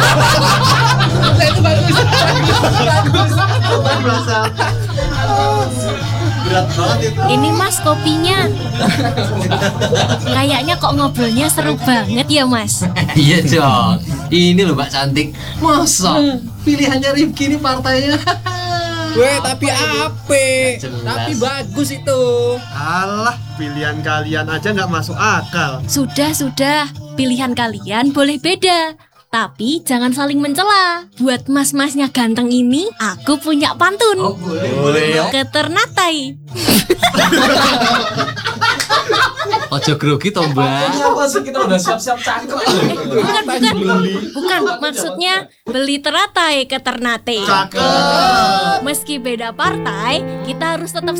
Itu bagus. Berasa berat banget itu. Ini Mas kopinya. Kayaknya kok ngobrolnya seru banget ya Mas. Iya dong. Ini loh Mbak Cantik. Masa pilihannya Rifki ini partainya. Weh, tapi ape. Jelas. Tapi bagus itu. Alah, pilihan kalian aja nggak masuk akal. Sudah. Pilihan kalian boleh beda. Tapi jangan saling mencela. Buat mas-masnya ganteng ini, aku punya pantun. Oh boleh ya. Keternatai. Ojo grogi toh Mbak. Apa sih kita udah siap-siap cangkruk. Bukan. Maksudnya beli teratai ke Ternate. Cakep. Meski beda partai, kita harus tetap